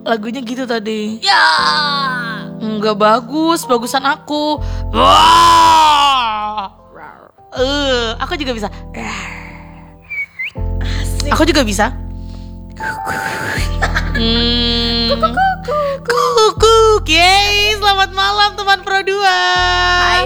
lagunya gitu tadi. Ya. Enggak bagus, bagusan aku. Wah. Aku juga bisa. Asik. Aku juga bisa. Kukuk. Yeay, selamat malam teman Pro 2. Hai.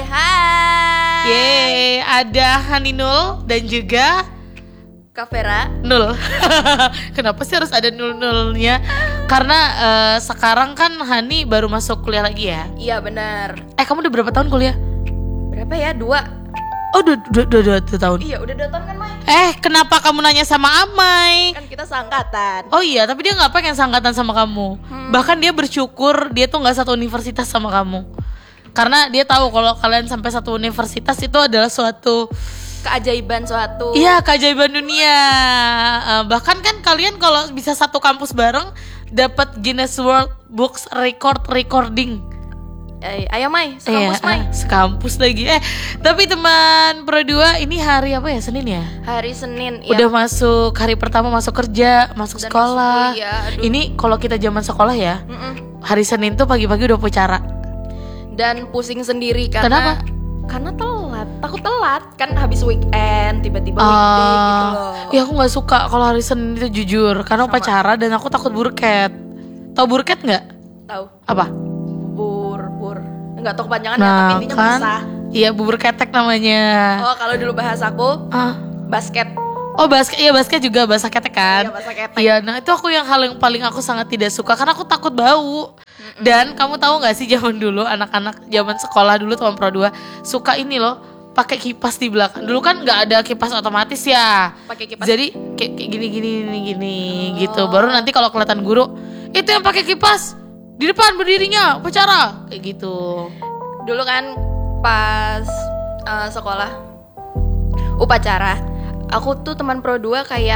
Yeay, ada Haninul dan juga Kak Vera. Nul. Kenapa sih harus ada nul-nulnya? Karena sekarang kan Hani baru masuk kuliah lagi ya. Iya benar. Kamu udah berapa tahun kuliah? Berapa ya? 2. Oh, udah 2 tahun. Iya udah 2 tahun kan Mai? Kenapa kamu nanya sama Amai? Kan kita seangkatan. Oh iya, tapi dia gak pengen seangkatan sama kamu. Bahkan dia bersyukur dia tuh gak satu universitas sama kamu. Karena dia tahu kalau kalian sampai satu universitas itu adalah suatu keajaiban suatu. Iya, keajaiban dunia. Bahkan kan kalian kalau bisa satu kampus bareng dapat Guinness World Books recording. Ayo Mai, sekampus Mai. Sekampus lagi. Tapi teman Pro 2 ini hari apa ya? Senin ya? Hari Senin. Udah masuk hari pertama, masuk kerja, masuk dan sekolah. masuk kuliah, Ini kalau kita zaman sekolah ya. Hari Senin tuh pagi-pagi udah upacara. Dan pusing sendiri karena Kenapa? Karena telat. Takut telat kan habis weekend tiba-tiba weekday gitu loh. Ya aku nggak suka kalau hari Senin itu jujur karena upacara dan aku takut burket. Tahu burket nggak? Tahu. Apa? Bur. Enggak tahu kepanjangan ya, tapi intinya kan, basah. Iya, bubur ketek namanya. Oh, kalau dulu bahasaku basket. Oh, basket juga bahasa ketek kan? Iya, bahasa ketek. Iya, nah itu hal yang paling aku sangat tidak suka karena aku takut bau. Dan kamu tahu nggak sih zaman dulu anak-anak zaman sekolah dulu teman Pro 2 suka ini loh, pakai kipas di belakang. Dulu kan nggak ada kipas otomatis ya. Pakai kipas. Jadi kayak gini gitu. Baru nanti kalau kelihatan guru, itu yang pakai kipas di depan berdirinya upacara kayak gitu. Dulu kan pas sekolah upacara, aku tuh teman Pro 2 kayak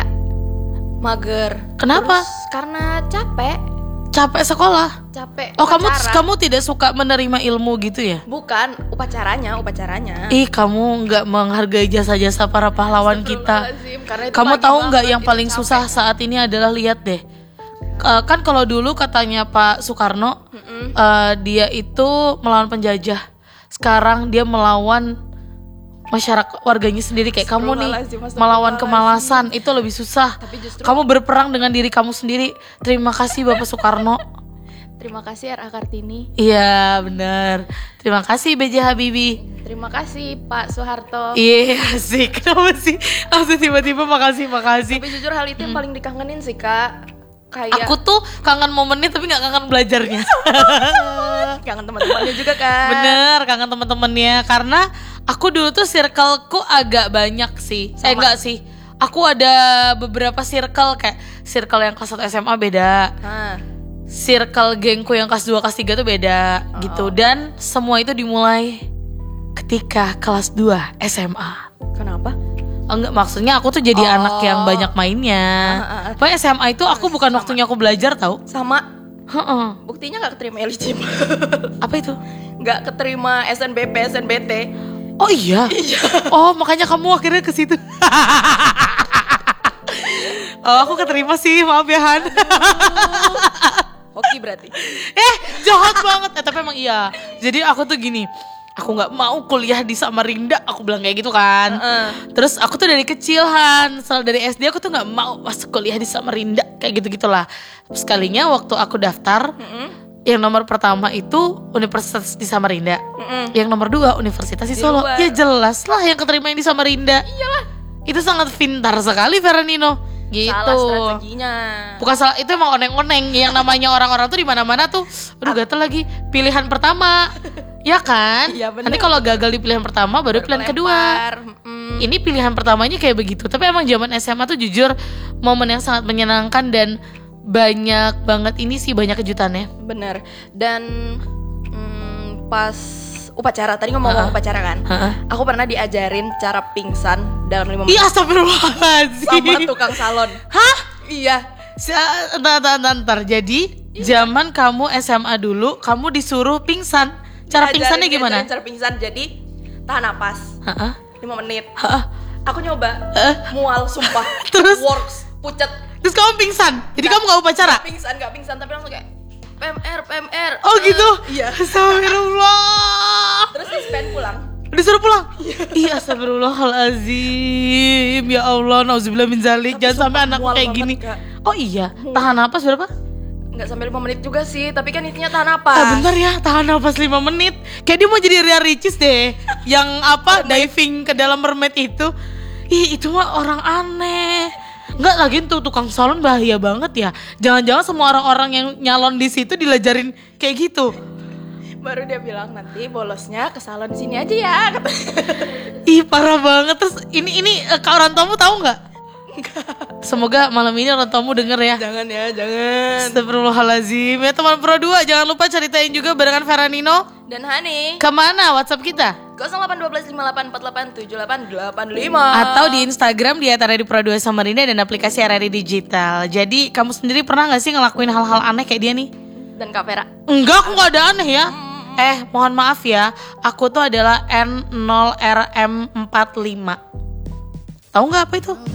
mager. Kenapa? Terus karena capek Sekolah. Oh, upacara. kamu tidak suka menerima ilmu gitu ya? Bukan, upacaranya. Kamu nggak menghargai jasa-jasa para pahlawan kita. Karena itu Kamu pagi tahu banget, nggak yang itu paling capek. susah saat ini adalah lihat deh. Kan kalau dulu katanya Pak Soekarno, dia itu melawan penjajah. Sekarang dia melawan masyarakat warganya sendiri kayak kamu nih melawan kemalasan itu lebih susah. Tapi justru Kamu berperang dengan diri kamu sendiri. Terima kasih Bapak Soekarno. terima kasih R.A. Kartini. Iya benar. Terima kasih B.J. Habibie. Terima kasih Pak Soeharto. Iya sih. Kenapa sih langsung tiba-tiba makasih. Tapi jujur hal itu yang paling dikangenin sih Kak. Kayak Aku tuh kangen momennya tapi gak kangen belajarnya. kangen teman-temannya juga kan. Bener, kangen teman-temannya. Karena aku dulu tuh circleku agak banyak sih. Enggak sih. Aku ada beberapa circle, kayak circle yang kelas 1 SMA beda. Circle gengku yang kelas 2, kelas 3 tuh beda gitu. Dan semua itu dimulai ketika kelas 2 SMA. Kenapa? Enggak, maksudnya aku tuh jadi anak yang banyak mainnya. Pokoknya SMA itu aku bukan waktunya aku belajar tau. Sama. Buktinya gak keterima eligible. Apa itu? Gak keterima SNBP, SNBT. Oh iya? Oh makanya kamu akhirnya ke situ. Oh aku keterima sih, maaf ya Han. Hoki berarti. Jahat banget. Tapi emang iya. Jadi aku tuh gini, aku nggak mau kuliah di Samarinda, aku bilang kayak gitu kan. Terus aku tuh dari kecil Han, selalu dari SD aku tuh nggak mau masuk kuliah di Samarinda kayak gitu gitulah. Sekalinya waktu aku daftar, yang nomor pertama itu Universitas di Samarinda, yang nomor 2 Universitas di Solo. luar. Ya jelas lah yang keterima yang di Samarinda. Iyalah. Itu sangat pintar sekali Veranino. Gitu. Salah strateginya. Bukan salah, itu emang oneng-oneng. Yang namanya orang-orang tuh di mana-mana tuh, aduh gatel lagi, pilihan pertama. Ya kan? Iya, bener. Nanti kalau gagal di pilihan pertama baru pilihan kedua. Ini pilihan pertamanya kayak begitu. Tapi emang zaman SMA tuh jujur momen yang sangat menyenangkan dan banyak banget ini sih, banyak kejutannya. Bener. Dan pas upacara, tadi ngomong upacara kan, aku pernah diajarin cara pingsan dalam 5 menit. Iya, astagfirullahaladzim. Sama tukang salon. Hah? Iya. Ntar. Jadi zaman kamu SMA dulu, kamu disuruh pingsan. Cara pingsannya gimana? Cara pingsan, jadi tahan napas 5 menit. Aku nyoba, mual sumpah. Terus? Works, pucet. Terus kamu pingsan. Jadi kamu gak upacara? Gak pingsan, tapi langsung kayak PMR. Oh gitu? Iya. Astagfirullah. Terus di-spend pulang. Disuruh pulang? Iya, astagfirullahalazim. Ya Allah, nauzubillah min zalik. Jangan sampai anakku kayak gini. Kak. Oh iya, tahan napas berapa? Nggak sampai 5 menit juga sih, tapi kan intinya tahan apa? Bentar ya, tahan napas 5 menit. Kayak dia mau jadi Ria Ricis deh. Yang apa, diving ke dalam mermaid itu. Ih, itu mah orang aneh. Enggak, lagi tuh tukang salon bahaya banget ya. Jangan-jangan semua orang-orang yang nyalon di situ dilajarin kayak gitu. Baru dia bilang nanti bolosnya ke salon sini aja ya. Ih, parah banget. Terus ini Kak orang tamu tahu nggak? Semoga malam ini orang tamu denger ya. Jangan ya, jangan. Astagfirullahaladzim. Ya teman Pro 2, jangan lupa ceritain juga barengan Veranino Dan Hani. kemana WhatsApp kita? 081258487885 Atau di Instagram di @RRI Pro 2 Samarinda dan aplikasi RRI Digital. Jadi kamu sendiri pernah gak sih ngelakuin hal-hal aneh kayak dia nih? Dan Kak Vera. Enggak, aku gak ada aneh ya. Mohon maaf ya, aku tuh adalah N0RM45. Tahu nggak apa itu?